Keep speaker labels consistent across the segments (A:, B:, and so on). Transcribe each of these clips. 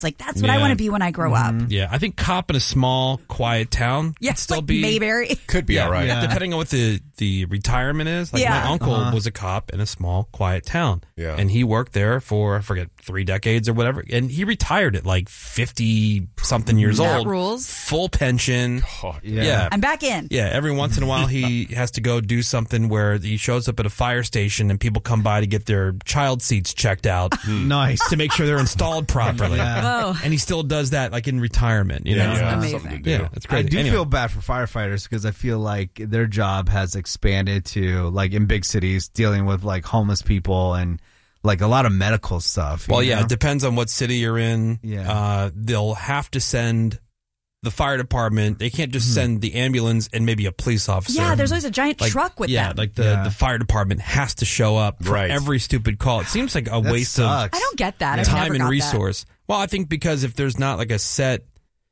A: Like, that's what I want to be when I grow up.
B: Yeah, I think cop in a small, quiet town
A: Yeah,
B: could still
A: like
B: be
A: Mayberry.
C: Could be all right.
B: Yeah. Depending on what the retirement is. Like my uncle was a cop in a small, quiet town.
C: Yeah.
B: And he worked there for, I forget, 3 decades or whatever. And he retired at like 50-something years
A: That
B: old.
A: rules.
B: Full pension. Yeah.
A: I'm back in.
B: Yeah, every once in a while he has to go do something where he shows up at a fire station and people come by to get their child seats checked out.
D: Nice.
B: To make sure they're installed properly.
A: Whoa.
B: And he still does that like in retirement. You know?
A: That's amazing.
C: Something to do.
B: Yeah, that's
D: I
B: crazy.
D: do
B: Anyway.
D: feel bad for firefighters because I feel like their job has expanded to, like, in big cities, dealing with, like, homeless people and, like, a lot of medical stuff.
B: Well,
D: you
B: yeah,
D: know?
B: it depends on what city you're in.
D: Yeah.
B: They'll have to send the fire department. They can't just send the ambulance and maybe a police officer.
A: Yeah, there's always a giant
B: Like,
A: truck with them.
B: like the fire department has to show up for
C: Right.
B: every stupid call. It seems like a
D: That
B: waste
D: sucks.
A: I don't get that.
D: Yeah.
A: I've
B: of
A: never
B: time and
A: got
B: resource. Well, I think because if there's not like a set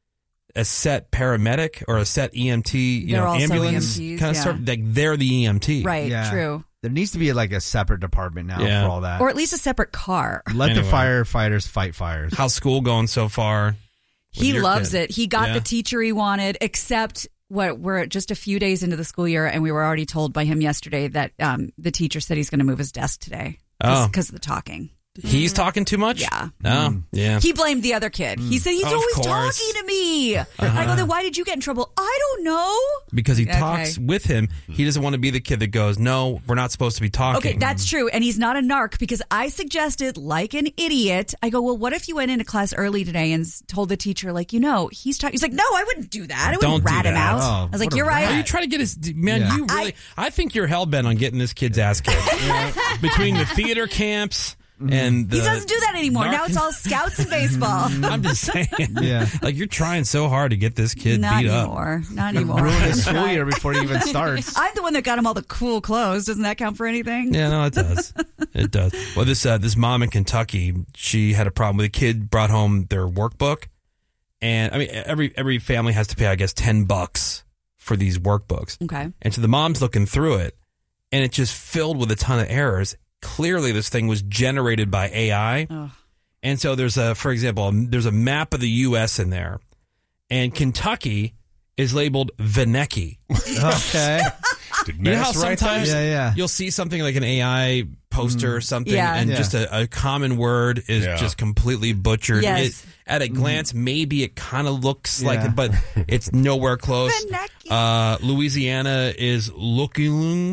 B: paramedic or a set EMT,
A: They're also
B: ambulance
A: EMTs,
B: kind of
A: yeah.
B: sort, like they're the EMT.
A: that. Right,
D: Yeah.
A: true.
D: There needs to be, like, a separate department now
B: Yeah.
D: for all that.
A: Or at least a separate car.
D: Let
B: Anyway.
D: the firefighters fight fires.
B: How's school going so far? with
A: He
B: your
A: loves
B: kid?
A: it. He got
B: Yeah.
A: the teacher he wanted, except we're just a few days into the school year, and we were already told by him yesterday that the teacher said he's going to move his desk today
B: Oh.
A: because of the talking.
B: He's talking too much?
A: Yeah.
B: Oh, yeah.
A: He blamed the other kid. He said, he's
B: Of
A: always
B: course.
A: talking to me. I go, then why did you get in trouble? I don't know.
B: Because he
A: Okay.
B: talks with him. He doesn't want to be the kid that goes, no, we're not supposed to be talking.
A: Okay, that's true. And he's not a narc because I suggested, like an idiot, I go, well, what if you went into class early today and told the teacher, like, he's talking. He's like, no, I wouldn't do that. I wouldn't
B: Don't do
A: rat him
B: that.
A: out.
D: Oh,
A: I was like,
D: what a
A: you're
D: rat.
A: right.
B: Are you trying to get his man?
D: Yeah.
B: You really? I think you're hell bent on getting this kid's ass kicked. Between the theater camps and the
A: He doesn't do that anymore. Now it's all scouts and baseball.
B: I'm just saying.
D: Yeah.
B: Like you're trying so hard to get this kid
A: Not
B: beat up.
A: anymore. Not anymore.
D: Ruin the school year before it even starts.
A: I'm the one that got him all the cool clothes. Doesn't that count for anything?
B: Yeah, no, it does. It does. Well, this mom in Kentucky, she had a problem with a kid brought home their workbook, and I mean every family has to pay, I guess, $10 for these workbooks.
A: Okay.
B: And so the mom's looking through it, and it's just filled with a ton of errors. Clearly, this thing was generated by AI.
A: Ugh.
B: And so for example, there's a map of the U.S. in there, and Kentucky is labeled Veneki.
D: Okay.
C: Did
B: You know how
C: Mass write that?
B: sometimes
D: Yeah.
B: you'll see something like an AI poster or something,
A: Yeah.
B: and
D: Yeah.
B: just a common word is
C: Yeah.
B: just completely butchered.
A: Yes.
B: At a glance, maybe it kind of looks like
D: Yeah.
B: it, but it's nowhere close.
A: Veneki.
B: Louisiana is Looking.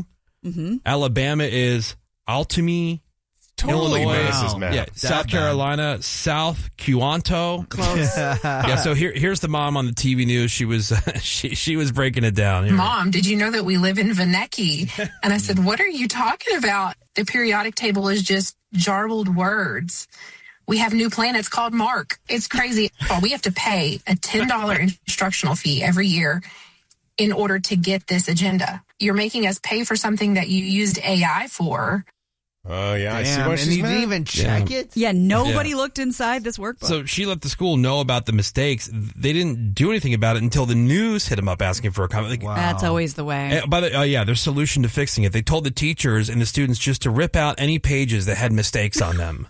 B: Alabama is Altamy.
C: Totally
B: Illinois.
C: Mass's
D: Wow.
C: map.
B: Yeah, South Carolina, South Cuanto. Yeah, so here's the mom on the TV news. She was she was breaking it down. Here.
E: Mom, did you know that we live in Veneki? And I said, what are you talking about? The periodic table is just jarbled words. We have new planets called Mark. It's crazy. We have to pay a $10 instructional fee every year in order to get this agenda. You're making us pay for something that you used AI for.
C: Oh, yeah. I see
D: Damn,
C: why
D: and
C: she's
D: you didn't
C: mad.
D: even check it?
A: Yeah, nobody looked inside this workbook.
B: So she let the school know about the mistakes. They didn't do anything about it until the news hit them up asking for a comment. Like,
D: Wow.
A: That's always the way.
B: their solution to fixing it. They told the teachers and the students just to rip out any pages that had mistakes on them.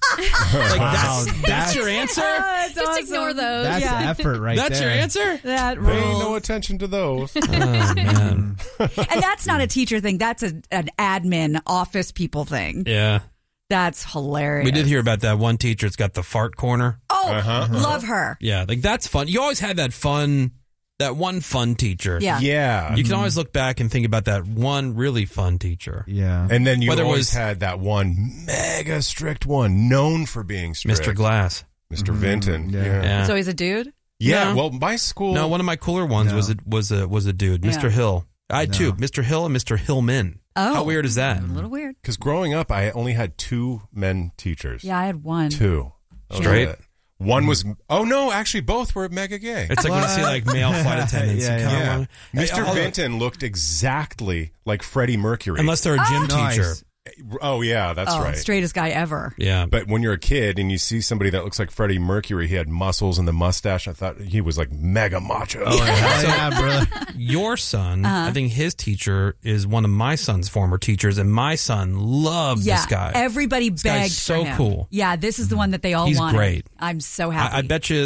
B: That's your answer?
A: That's
F: Just
A: awesome.
F: ignore those.
D: That's
A: Yeah.
D: effort right
B: That's
D: there.
B: your answer?
A: That
C: Pay no
A: rules.
C: attention to those.
B: Oh, man.
A: And that's not a teacher thing. That's an admin office people thing.
B: Yeah.
A: That's hilarious.
B: We did hear about that one teacher that's got the fart corner.
A: Oh, love her.
B: Yeah, like that's fun. You always had that one fun teacher.
A: Yeah.
C: Yeah.
B: You can always look back and think about that one really fun teacher.
D: Yeah.
C: And then you
B: Whether it
C: always
B: was-
C: had that one mega strict one, known for being strict.
B: Mr. Glass.
C: Mr. Vinton.
D: yeah.
C: Yeah.
B: Yeah.
A: So he's a dude?
C: Yeah,
B: No.
C: well, my school.
B: No, one of my cooler ones
D: No.
B: was a dude,
A: Yeah.
B: Mr. Hill. I had two, Mr. Hill and Mr. Hillman.
A: Oh.
B: How weird is that?
A: A little weird.
C: Because growing up, I only had 2 men teachers.
A: Yeah, I had one.
C: 2. That was
B: Straight?
C: it. One was, oh no, actually both were mega gay.
B: It's like when you see like male flight attendants.
D: Yeah,
B: you kinda
C: Yeah.
B: wanna-
C: Mr.
B: Hey,
C: Vinton looked exactly like Freddie Mercury.
B: Unless they're a gym
D: Nice.
B: teacher.
C: Oh, yeah, that's right.
A: Straightest guy ever.
B: Yeah.
C: But when you're a kid and you see somebody that looks like Freddie Mercury, he had muscles and the mustache. I thought he was like mega macho.
D: Oh, yeah, brother.
B: Your son, I think his teacher is one of my son's former teachers, and my son loved this guy.
A: Everybody
B: This
A: begged
B: guy's so
A: for him.
B: cool.
A: Yeah, this is the one that they all
B: He's
A: wanted.
B: great.
A: I'm so happy.
B: I bet you